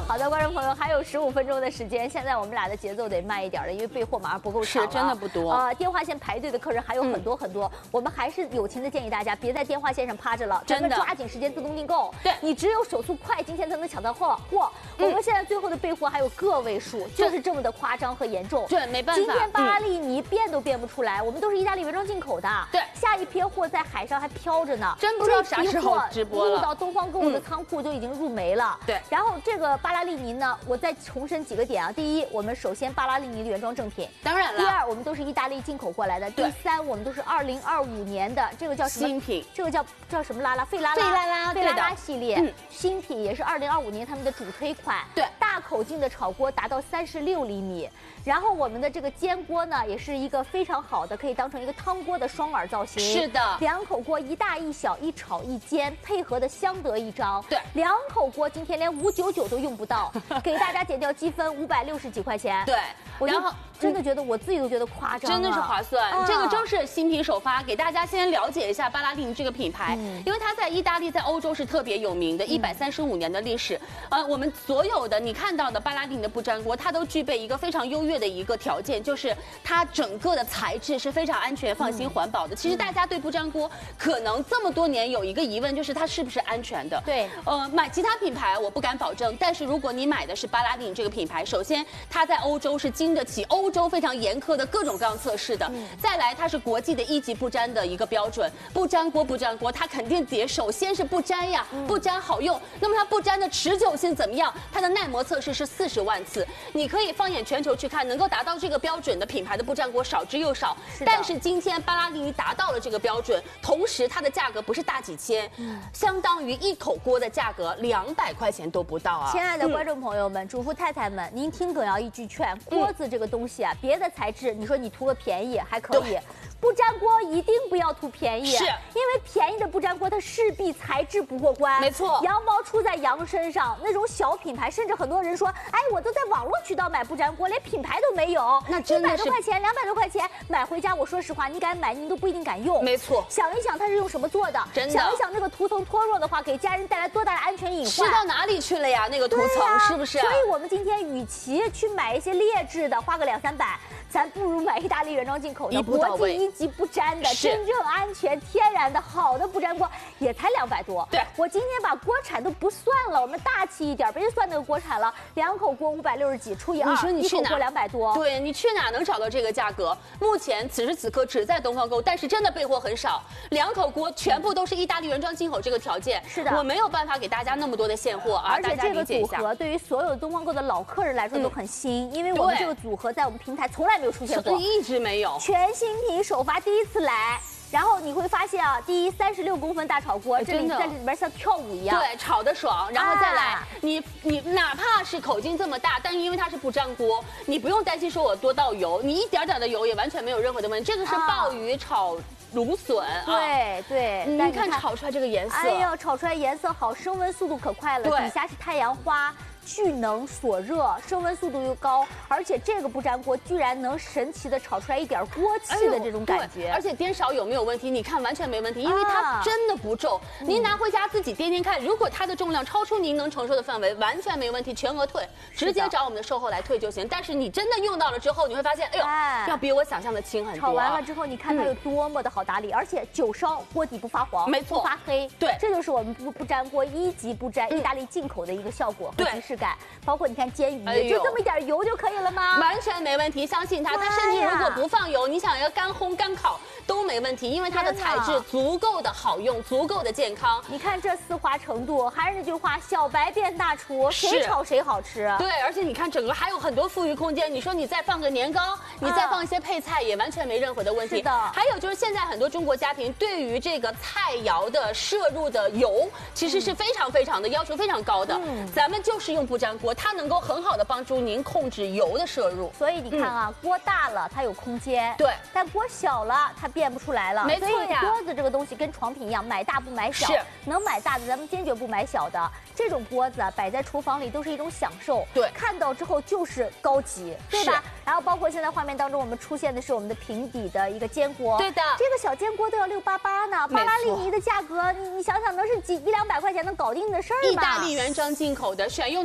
好的，观众朋友，还有15分钟的时间，现在我们俩的节奏得慢一点了，因为备货马上不够长了， 是真的不多。 电话线排队的客人还有很多很多，我们还是友情的建议大家别在电话线上趴着了，咱们抓紧时间自动订购。 对， 你只有手速快，今天才能抢到货。我们现在最后的备货还有个位数，就是这么的夸张和严重。 对，没办法。 今天巴拉利尼变都变不出来，我们都是意大利原装进口的。 对， 下一批货在海上还飘着呢， 真不知道啥时候直播了。 入到东方购物的仓库就已经入没了。 对， 然后这个巴拉利尼呢，我再重申几个点啊。第一，我们首先巴拉利尼的原装正品， 当然了。 第二，我们都是意大利进口过来的。第三，我们都是2025年的，这个叫什么新品？ 这个叫什么拉拉？费拉拉系列，新品也是2025年他们的主推款。 对， 大口径的炒锅达到36厘米。然后我们的这个煎锅呢，也是一个非常好的，可以当成一个汤锅的双耳造型。 是的 ，2口锅一大一小，一炒一煎，配合的相得益彰。 对 ，2口锅今天连599都用不到，给大家减掉积分560几块钱。 对，然后真的觉得我自己都觉得夸张， 真的是划算。这个正是新品首发，给大家先了解一下巴拉利尼这个品牌，因为它在意大利、在欧洲是特别有名的，135年的历史。我们所有的你看到的巴拉利尼的不粘锅，它都具备一个非常优越的一个条件，就是它整个的材质是非常安全、放心、环保的。其实大家对不粘锅可能这么多年有一个疑问，就是它是不是安全的？ 对， 买其他品牌我不敢保证，但是如果你买的是巴拉利尼这个品牌，首先它在欧洲是经得起欧洲非常严苛的各种各样测试的，再来它是国际的1级不粘的一个标准，不粘锅，它肯定得首先是不粘呀，不粘好用。那么它不粘的持久性怎么样？它的耐磨测试是40万次，你可以放眼全球去看，能够达到这个标准的品牌的不粘锅少之又少。但是今天巴拉利尼达到了这个标准，同时它的价格不是大几千，相当于1口锅的价格200块钱都不到啊！ 亲爱的观众朋友们、主妇太太们，您听耿瑶一句劝，锅子这个东西啊，别的材质你说你图个便宜还可以，不粘锅一定不要图便宜， 是因为便宜的不粘锅它势必材质不过关。 没错， 羊毛出在羊身上，那种小品牌，甚至很多人说，哎，我都在网络渠道买不粘锅，连品牌都没有， 那真的是 100多块钱、200多块钱买回家，我说实话，你敢买，你都不一定敢用。 没错， 想一想它是用什么做的， 真的， 想一想这个涂层脱落的话，给家人带来多大的安全隐患， 吃到哪里去了呀？那个涂层是不是？ 所以我们今天与其去买一些劣质的，花个200-300，咱不如买意大利原装进口的，国际1级不粘的，真正安全、天然的好的不粘锅，也才200多。 对， 我今天把锅铲都不算了，我们大气一点，别算那个锅铲了，2口锅560几除以2， 你说你去哪 ？1口锅200多。 对，你去哪能找到这个价格？目前此时此刻只在东方购，但是真的备货很少，2口锅全部都是意大利原装进口这个条件， 是的， 我没有办法给大家那么多的现货啊， 而且这个组合对于所有东方购的老客人来说都很新，因为我们这个组合在我们平台从来没有出现过， 一直没有， 全新品首发第一次来。然后你会发现啊，第一36公分大炒锅，这里在里边像跳舞一样， 对，炒得爽。然后再来，你哪怕是口径这么大，但是因为它是不粘锅，你不用担心说我多倒油，你一点点的油也完全没有任何的问题。这个是鲍鱼炒芦笋， 对， 你看炒出来这个颜色， 哎呦，炒出来颜色好，升温速度可快了，底下是太阳花。聚能锁热，升温速度又高，而且这个不粘锅居然能神奇的炒出来一点锅气的这种感觉， 而且颠勺有没有问题？你看完全没问题，因为它真的不重。您拿回家自己掂掂看，如果它的重量超出您能承受的范围，完全没问题，全额退，直接找我们的售后来退就行。但是你真的用到了之后，你会发现，哎呦，要比我想象的轻很多。 炒完了之后，你看它有多么的好打理，而且久烧锅底不发黄， 没错， 不发黑。 对， 这就是我们不粘锅1级不粘意大利进口的一个效果和即视感。包括你看煎鱼，就这么一点油就可以了吗？ 完全没问题，相信它。它甚至如果不放油，你想要干烘干烤都没问题，因为它的材质足够的好用，足够的健康。 你看这丝滑程度，还是那句话，小白变大厨，谁炒谁好吃。 对，而且你看整个还有很多富裕空间。你说你再放个年糕，你再放一些配菜，也完全没任何的问题。 是的。 还有就是现在很多中国家庭对于这个菜肴的摄入的油，其实是非常的要求非常高的。咱们就是用不粘锅，它能够很好的帮助您控制油的摄入。 所以你看啊，锅大了它有空间， 对， 但锅小了它变不出来了。 没错呀。 锅子这个东西跟床品一样，买大不买小，能买大的咱们坚决不买小的。这种锅子啊，摆在厨房里都是一种享受。 对， 看到之后就是高级，对吧？然后包括现在画面当中我们出现的是我们的平底的一个煎锅， 对的， 这个小煎锅都要688呢。巴拉利尼的价格，你想想，能是100-200块钱能搞定的事儿吗？ 意大利原装进口的，选用的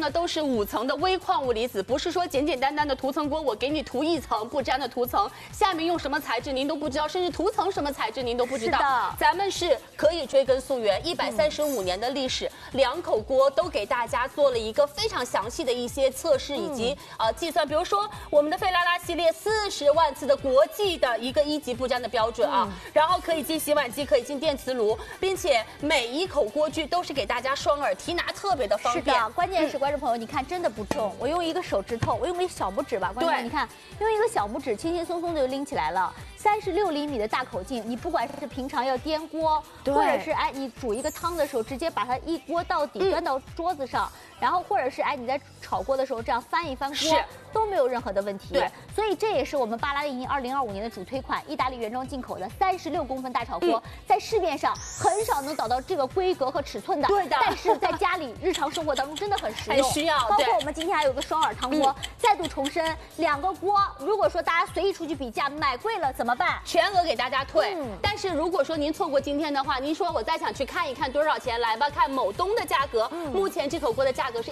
呢都是5层的微矿物离子，不是说简简单单的涂层锅，我给你涂1层不粘的涂层，下面用什么材质您都不知道，甚至涂层什么材质您都不知道。咱们是可以追根溯源，135年的历史，2口锅都给大家做了一个非常详细的一些测试以及计算，比如说我们的费拉拉系列40万次的国际的一个1级不粘的标准啊，然后可以进洗碗机，可以进电磁炉，并且每一口锅具都是给大家双耳提拿，特别的方便。 是的，关键是观众朋友，你看真的不重，我用一个手指头，我用一个小拇指吧，观众朋友你看，用一个小拇指轻轻松松的就拎起来了。36厘米的大口径，你不管是平常要颠锅，或者是你煮一个汤的时候，直接把它一锅到底端到桌子上，然后或者是你在炒锅的时候这样翻一翻锅，都没有任何的问题。对，所以这也是我们巴拉利尼2025年的主推款，意大利原装进口的36公分大炒锅，在市面上很少能找到这个规格和尺寸的。对的，但是在家里日常生活当中真的很实用， 很需要。 包括我们今天还有个双耳汤锅，再度重申，2个锅，如果说大家随意出去比价，买贵了怎么办？ 全额给大家退。但是如果说您错过今天的话，您说我再想去看一看多少钱，来吧，看某东的价格。目前这口锅的价格是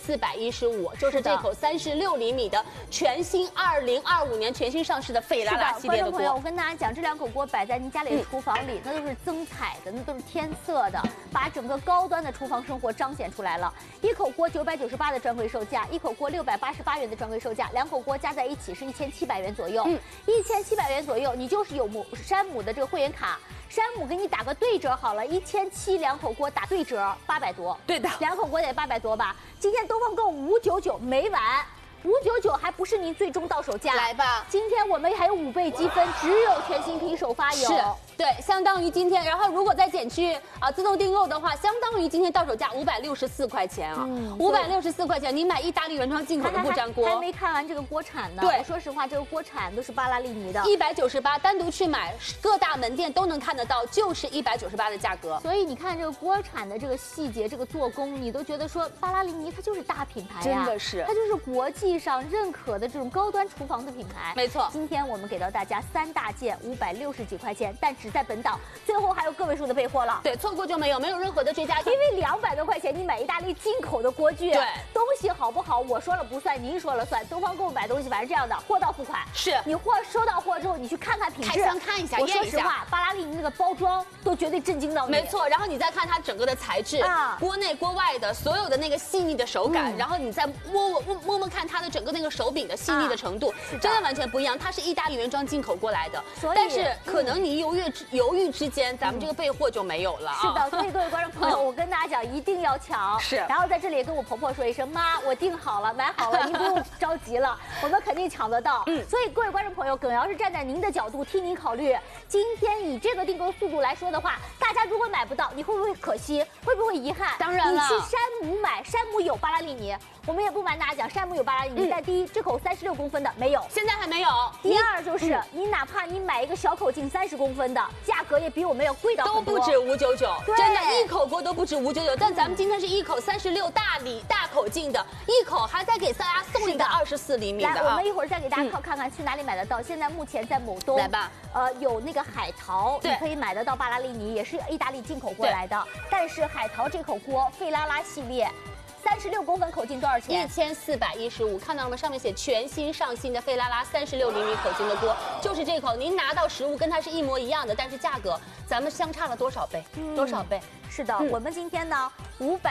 1415，就是这口36厘米的全新2025年全新上市的费拉拉系列的锅。观众朋友，我跟大家讲，这2口锅摆在您家里的厨房里，那都是增彩的，那都是添色的，把整个高端的厨房生活彰显出来了。1口锅998的专柜售价，1口锅688元的专柜售价，2口锅加在一起是1700元左右。1700元左右，你就是有山姆的这个会员卡，山姆给你打个对折好了，1700，2口锅打对折800多。对的，2口锅得800多吧？今天东方购599没完。599还不是您最终到手价， 来吧！ 今天我们还有5倍积分，只有全新品首发有。 是，对，相当于今天，然后如果再减去自动订购的话，相当于今天到手价564块钱啊，564块钱，你买意大利原装进口的不粘锅。 还没看完这个锅铲呢。对，说实话，这个锅铲都是巴拉利尼的 ，198，单独去买各大门店都能看得到，就是198的价格。 所以你看这个锅铲的这个细节，这个做工，你都觉得说巴拉利尼它就是大品牌呀， 真的是， 它就是国际上认可的这种高端厨房的品牌。 没错， 今天我们给到大家3大件560几块钱，但只在本档，最后还有个位数的备货了。 对，错过就没有任何的追加。 因为200多块钱你买意大利进口的锅具，对，东西好不好我说了不算，您说了算。东方购物买东西反正这样的，货到付款。是你货收到货之后，你去看看品质， 开箱看一下， 我说实话，巴拉利尼那个包装都绝对震惊到你。 没错，然后你再看它整个的材质，锅内锅外的所有的那个细腻的手感，然后你再摸看它的整个那个手柄的细腻的程度，真的完全不一样。它是意大利原装进口过来的，但是可能你犹豫之间，咱们这个备货就没有了。 是的，所以各位观众朋友，我跟大家讲，一定要抢。是，然后在这里也跟我婆婆说一声，妈，我订好了，买好了，您不用着急了，我们肯定抢得到。所以各位观众朋友，耿瑶是站在您的角度替您考虑。今天以这个订购速度来说的话，大家如果买不到，你会不会可惜？会不会遗憾？当然了，你去山姆买，山姆有巴拉利尼。我们也不瞒大家讲，山姆有巴拉利尼，但第一，这口36公分的没有， 现在还没有。 第二就是你哪怕你买一个小口径30公分的，价格也比我们要贵到很多， 都不止599，真的，一口锅都不止599。但咱们今天是一口36大口径的，一口还再给大家送一个24厘米的。 来，我们一会儿再给大家看看去哪里买得到。现在目前在某东， 来吧， 有那个海淘，你可以买得到巴拉利尼，也是意大利进口过来的。但是海淘这口锅费拉拉系列。36公分口径多少钱 ？1415，看到了吗？上面写全新上新的费拉拉36厘米口径的锅，就是这口。您拿到实物跟它是一模一样的，但是价格咱们相差了多少倍？多少倍？ 是的，我们今天呢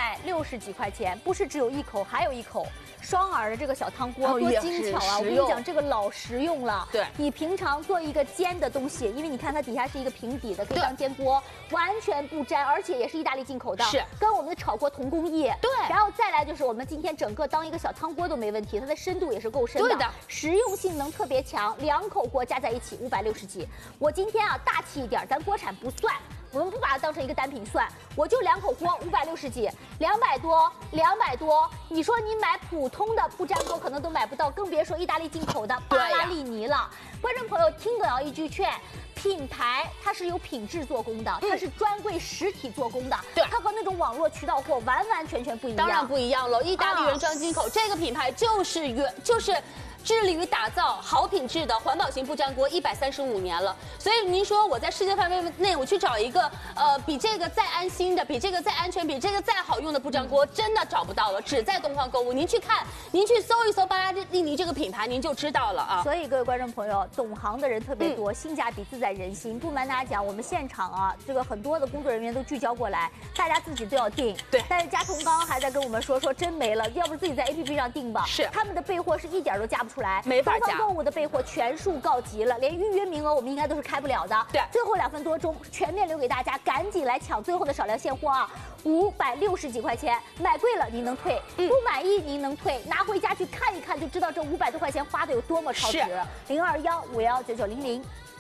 560几块钱，不是只有一口，还有一口。双耳的这个小汤锅多精巧啊！我跟你讲，这个老实用了。对，你平常做一个煎的东西，因为你看它底下是一个平底的，可以当煎锅，完全不粘，而且也是意大利进口的，是跟我们的炒锅同工艺。对，然后再来就是我们今天整个当一个小汤锅都没问题，它的深度也是够深的。对的，实用性能特别强，2口锅加在一起560几。我今天大气一点，咱锅铲不算。我们不把它当成一个单品算，我就2口锅560几，200多。你说你买普通的不粘锅可能都买不到，更别说意大利进口的巴拉利尼了。观众朋友，听耿瑶一句劝，便品牌它是有品质做工的，它是专柜实体做工的， 对， 它和那种网络渠道货完完全全不一样。 当然不一样了，意大利原装进口，这个品牌就是致力于打造好品质的环保型不粘锅135年了，所以您说我在世界范围内我去找一个比这个再安心的、比这个再安全、比这个再好用的不粘锅，真的找不到了，只在东方购物。您去看，您去搜一搜巴拉利尼这个品牌，您就知道了啊。 所以各位观众朋友，懂行的人特别多，性价比自在人心。不瞒大家讲，我们现场啊，这个很多的工作人员都聚焦过来，大家自己都要订。 对。 但是佳彤刚刚还在跟我们说真没了，要不自己在 APP 上订吧。 是。 他们的备货是一点都加不出来， 没法加。 东方购物的备货全数告急了，连预约名额我们应该都是开不了的。 对。 最后2分多钟，全面留给大家，赶紧来抢最后的少量现货啊！560几块钱，买贵了您能退，不满意您能退，拿回家去看一看就知道这500多块钱花的有多么超值。0215119900。